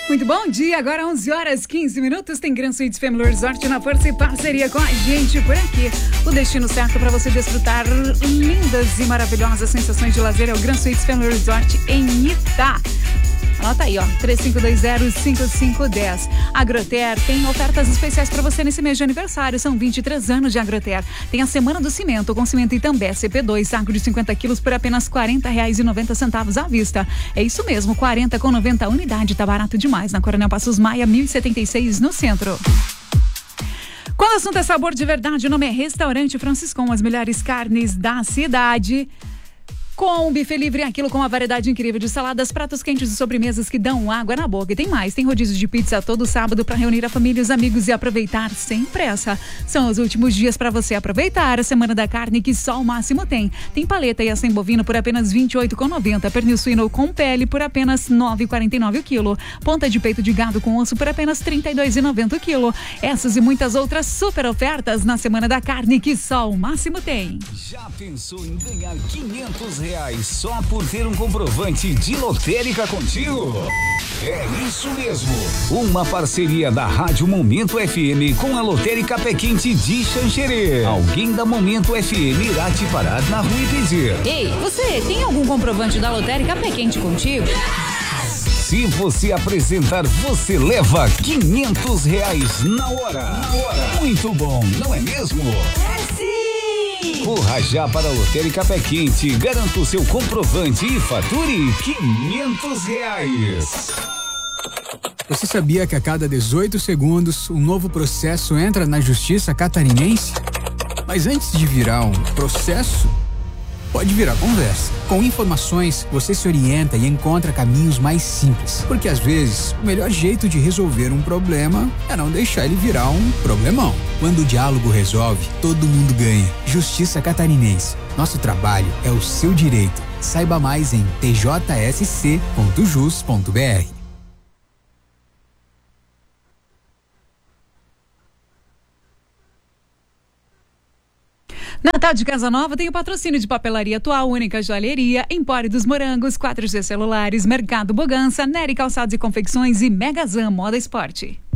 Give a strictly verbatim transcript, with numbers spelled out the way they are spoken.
Muito bom dia, agora onze horas quinze minutos, tem Gran Suites Family Resort na força e parceria com a gente por aqui. O destino certo para você desfrutar lindas e maravilhosas sensações de lazer é o Gran Suites Family Resort em Itá. Anota aí, ó, três cinco dois zero, cinco cinco um zero. Agroter tem ofertas especiais para você nesse mês de aniversário. São vinte e três anos de Agroter. Tem a Semana do Cimento, com cimento Itambé C P dois, saco de cinquenta quilos por apenas quarenta reais e noventa centavos à vista. É isso mesmo, quarenta com noventa a unidade. Tá barato demais. Na Coronel Passos Maia, mil e setenta e seis, no centro. Quando o assunto é sabor de verdade, o nome é Restaurante Franciscon, as melhores carnes da cidade. Com um buffet livre, aquilo com uma variedade incrível de saladas, pratos quentes e sobremesas que dão água na boca. E tem mais, tem rodízio de pizza todo sábado para reunir a família e os amigos e aproveitar sem pressa. São os últimos dias para você aproveitar a Semana da Carne que só o máximo tem. Tem paleta e acém bovino por apenas vinte e oito reais e noventa centavos, pernil suíno com pele por apenas nove reais e quarenta e nove centavos o quilo, ponta de peito de gado com osso por apenas trinta e dois reais e noventa centavos o quilo. Essas e muitas outras super ofertas na Semana da Carne que só o máximo tem. Já pensou em ganhar quinhentos reais só por ter um comprovante de lotérica contigo? É isso mesmo. Uma parceria da Rádio Momento F M com a Lotérica Pé Quente de Xanxerê. Alguém da Momento F M irá te parar na rua e dizer: ei, você tem algum comprovante da Lotérica Pé Quente contigo? Se você apresentar, você leva quinhentos reais na hora. Na hora. Muito bom, não é mesmo? É sim! Corra já para a Lotérica Pé Quente, garanta o seu comprovante e fature quinhentos reais. Você sabia que a cada dezoito segundos um novo processo entra na Justiça Catarinense? Mas antes de virar um processo, pode virar conversa. Com informações, você se orienta e encontra caminhos mais simples. Porque às vezes, o melhor jeito de resolver um problema é não deixar ele virar um problemão. Quando o diálogo resolve, todo mundo ganha. Justiça Catarinense. Nosso trabalho é o seu direito. Saiba mais em t j s c ponto jus ponto b r. Natal de Casa Nova tem o patrocínio de Papelaria Atual, Única Joalheria, Empório dos Morangos, quatro G Celulares, Mercado Bogança, Nery Calçados e Confecções e Megazan Moda Esporte.